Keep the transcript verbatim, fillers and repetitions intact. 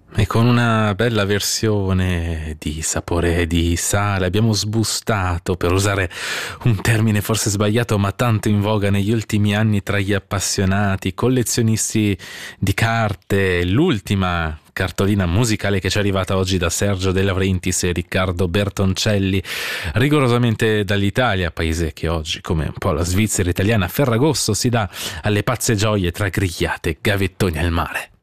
E con una bella versione di sapore di sale abbiamo sbustato, per usare un termine forse sbagliato ma tanto in voga negli ultimi anni tra gli appassionati, collezionisti di carte, l'ultima cartolina musicale che ci è arrivata oggi da Sergio De Laurentiis e Riccardo Bertoncelli, rigorosamente dall'Italia, paese che oggi, come un po' la Svizzera italiana, a Ferragosto si dà alle pazze gioie tra grigliate e gavettoni al mare.